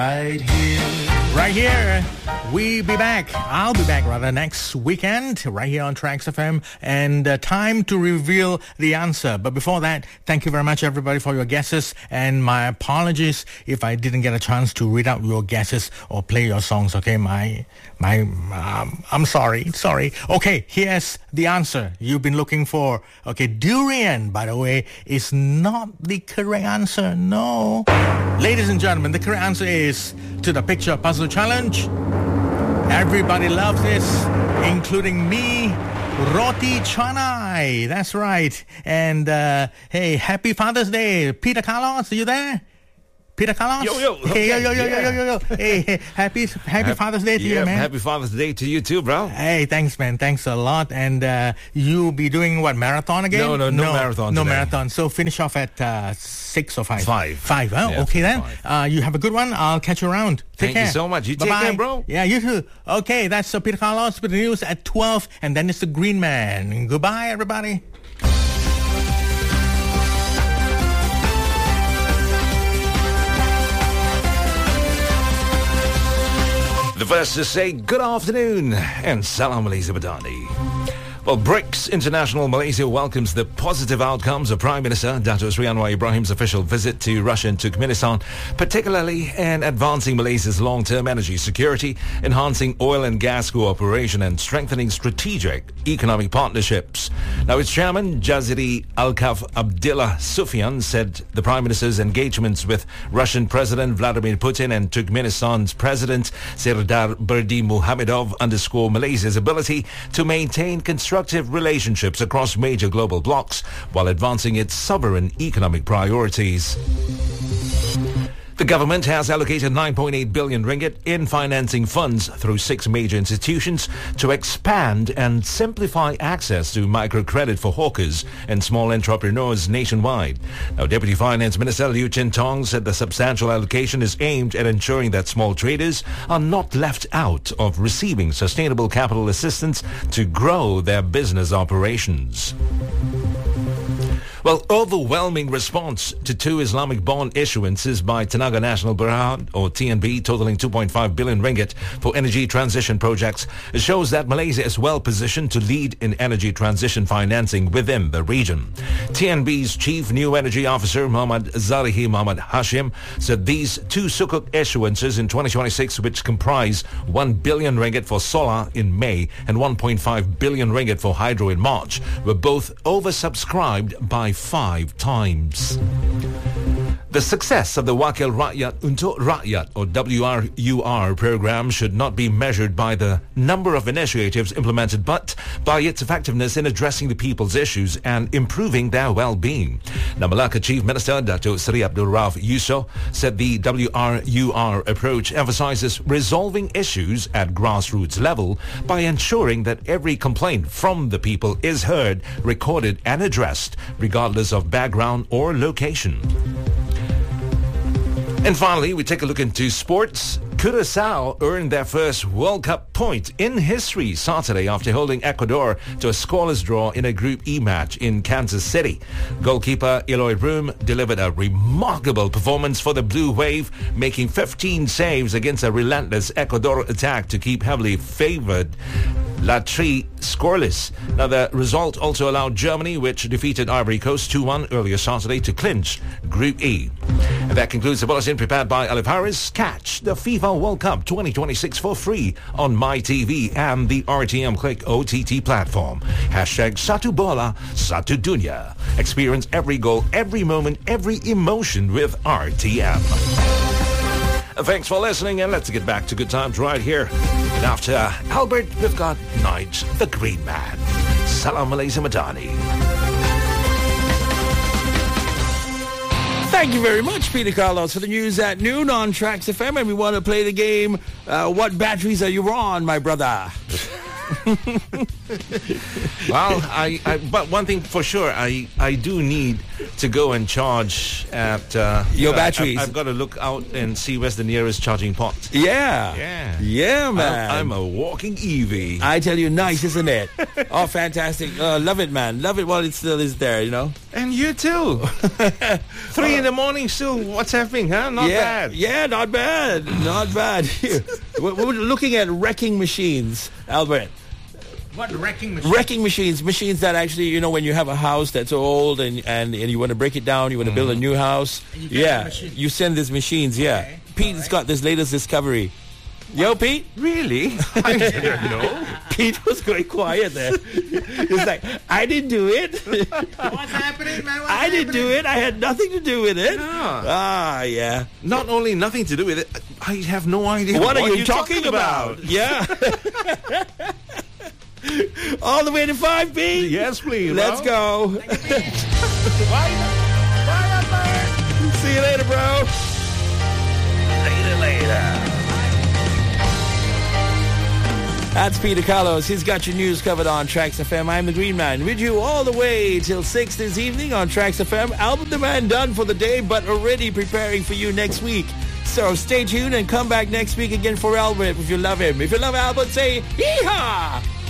Right here. We'll be back. I'll be back rather next weekend right here on Tracks FM, and time to reveal the answer. But before that, thank you very much everybody for your guesses, and my apologies if I didn't get a chance to read out your guesses or play your songs. Okay, I'm sorry. Okay, here's the answer you've been looking for. Okay, durian, by the way, is not the correct answer. No. Ladies and gentlemen, the correct answer is to the picture puzzle challenge. Everybody loves this, including me. Roti canai. That's right. And hey, happy Father's Day. Peter Carlos, are you there? Peter Carlos? Yo. Hey, yo. Hey, happy Father's Day to you, man. Happy Father's Day to you too, bro. Hey, thanks, man. Thanks a lot. And you'll be doing what, marathon again? No marathon No today. marathon. So finish off at 6 or 5? 5. 5, huh? Yeah, okay then. 5. You have a good one. I'll catch you around. Take care. Thank you so much. You Bye-bye. take care, bro. Yeah, you too. Okay, that's Peter Carlos with the news at 12. And then it's the Green Man. Goodbye, everybody. The first to say good afternoon and salam Malaysia Madani. Well, BRICS International Malaysia welcomes the positive outcomes of Prime Minister Dato Sri Anwar Ibrahim's official visit to Russia and Turkmenistan, particularly in advancing Malaysia's long-term energy security, enhancing oil and gas cooperation and strengthening strategic economic partnerships. Now, its chairman, Jaziri Al-Kaf Abdillah Sufyan, said the Prime Minister's engagements with Russian President Vladimir Putin and Turkmenistan's President Serdar Berdi Muhamedov underscore Malaysia's ability to maintain constructive relationships across major global blocs while advancing its sovereign economic priorities. The government has allocated 9.8 billion ringgit in financing funds through 6 major institutions to expand and simplify access to microcredit for hawkers and small entrepreneurs nationwide. Now, Deputy Finance Minister Liu Chintong said the substantial allocation is aimed at ensuring that small traders are not left out of receiving sustainable capital assistance to grow their business operations. Well, overwhelming response to 2 Islamic bond issuances by Tenaga Nasional Berhad, or TNB, totaling 2.5 billion ringgit for energy transition projects, shows that Malaysia is well positioned to lead in energy transition financing within the region. TNB's Chief New Energy Officer, Muhammad Zarihi Muhammad Hashim, said these 2 sukuk issuances in 2026, which comprise 1 billion ringgit for solar in May and 1.5 billion ringgit for hydro in March, were both oversubscribed by 5 times. The success of the Wakil Rakyat Untuk Rakyat, or WRUR program, should not be measured by the number of initiatives implemented, but by its effectiveness in addressing the people's issues and improving their well-being. Now, Malacca Chief Minister Dato Seri Abdul Rauf Yusof said the WRUR approach emphasizes resolving issues at grassroots level by ensuring that every complaint from the people is heard, recorded and addressed, regardless of background or location. And finally, we take a look into sports. Curaçao earned their first World Cup point in history Saturday after holding Ecuador to a scoreless draw in a Group E match in Kansas City. Goalkeeper Eloy Broom delivered a remarkable performance for the Blue Wave, making 15 saves against a relentless Ecuador attack to keep heavily favored La Tri scoreless. Now, the result also allowed Germany, which defeated Ivory Coast 2-1 earlier Saturday, to clinch Group E. And that concludes the bulletin prepared by Alif Harris. Catch the FIFA World Cup 2026 for free on MyTV and the RTM Click OTT platform. Hashtag Satu Bola, Satu Dunya. Experience every goal, every moment, every emotion with RTM. Thanks for listening, and let's get back to good times right here. And after Albert, we've got Nige, the Green Man. Salam Malaysia Madani. Thank you very much, Peter Carlos, for the news at noon on Tracks FM. And we want to play the game, What Batteries Are You On, my brother? Well, but one thing for sure, I do need to go and charge at Your batteries. I've got to look out and see where's the nearest charging pot. Yeah, man. I'm a walking EV. I tell you, nice, isn't it? Oh, fantastic. Love it, man. Love it while it still is there, you know? And you too. 3 in the morning still WhatsApping, huh? Not bad. Yeah, not bad. Not bad. We're looking at wrecking machines, Albert. What wrecking machine? Wrecking machines that actually, you know, when you have a house that's old and you want to break it down, you want to build a new house. You send these machines, Okay. Pete's got this latest discovery. Yo, Pete? Really? I didn't know. Pete was going quiet there. He's like, I didn't do it. What's happening, man? I didn't do it. I had nothing to do with it. Yeah. Yeah. Not only nothing to do with it, I have no idea What are you talking about? Yeah. All the way to 5, Pete? Yes, please. Let's go. Bye, man. See you later, bro. Later. That's Peter Carlos. He's got your news covered on Trax FM. I'm the Green Man with you all the way till 6 this evening on Trax FM. Album demand done for the day, but already preparing for you next week. So stay tuned and come back next week again for Albert if you love him. If you love Albert, say, hee-haw!